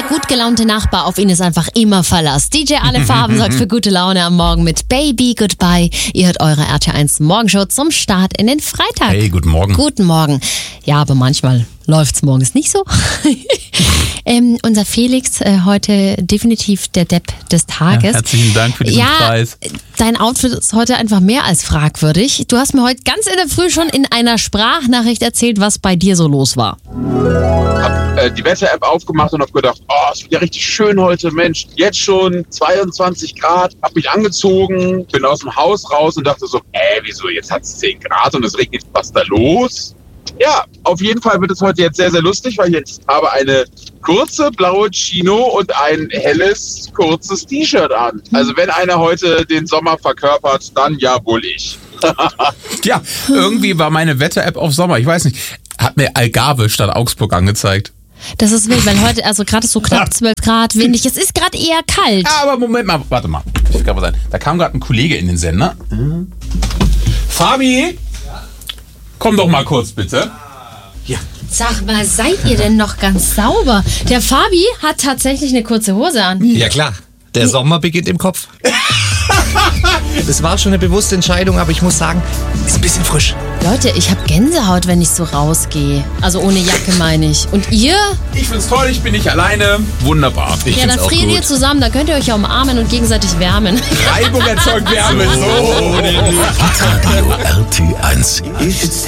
gut gelaunte Nachbar, auf ihn ist einfach immer Verlass. DJ Alle Farben sorgt für gute Laune am Morgen mit Baby Goodbye. Ihr hört eure RT1 Morgenshow zum Start in den Freitag. Hey, guten Morgen. Guten Morgen. Ja, aber manchmal läuft's morgens nicht so. Unser Felix, heute definitiv der Depp des Tages. Ja, herzlichen Dank für diesen Preis. Dein Outfit ist heute einfach mehr als fragwürdig. Du hast mir heute ganz in der Früh schon in einer Sprachnachricht erzählt, was bei dir so los war. Hab die Wetter-App aufgemacht und hab gedacht, oh, es wird ja richtig schön heute, Mensch. Jetzt schon 22 Grad, hab mich angezogen, bin aus dem Haus raus und dachte so, wieso, jetzt hat's 10 Grad und es regnet, was ist da los? Ja, auf jeden Fall wird es heute jetzt sehr, sehr lustig, weil ich jetzt habe eine kurze blaue Chino und ein helles, kurzes T-Shirt an. Also wenn einer heute den Sommer verkörpert, dann ja wohl ich. Ja, irgendwie war meine Wetter-App auf Sommer. Ich weiß nicht, hat mir Algarve statt Augsburg angezeigt. Das ist wild, weil heute, also gerade so knapp 12 Grad, windig. Es ist gerade eher kalt. Ja, aber Moment mal, warte mal. Da kam gerade ein Kollege in den Sender. Fabi? Komm doch mal kurz, bitte. Ja. Sag mal, seid ihr denn noch ganz sauber? Der Fabi hat tatsächlich eine kurze Hose an. Ja klar, der Sommer beginnt im Kopf. Das war schon eine bewusste Entscheidung, aber ich muss sagen, ist ein bisschen frisch. Leute, ich habe Gänsehaut, wenn ich so rausgehe. Also ohne Jacke meine ich. Und ihr? Ich find's toll, ich bin nicht alleine. Wunderbar. Ja, dann friert ihr zusammen, da könnt ihr euch ja umarmen und gegenseitig wärmen. Reibung erzeugt Wärme. So. Radio RT1.